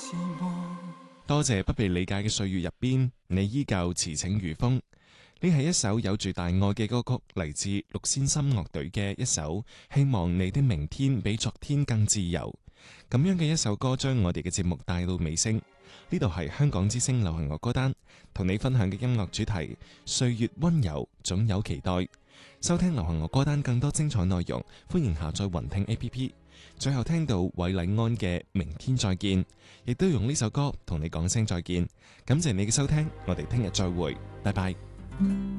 多謝不被理解嘅歲月入邊，你依舊馳騁如風。呢係一首有住大愛嘅歌曲，嚟自六先心樂隊嘅一首《希望你的明天比昨天更自由》。咁樣嘅一首歌將我哋嘅節目帶到尾聲。呢度係香港之聲流行樂歌單，同你分享嘅音樂主題歲月溫柔，總有期待。收聽流行樂歌單更多精彩內容，歡迎下載雲聽 APP。最後聽到韋禮安嘅明天再見，亦都用呢首歌同你講聲再見。感謝你嘅收聽，我哋聽日再會，拜拜。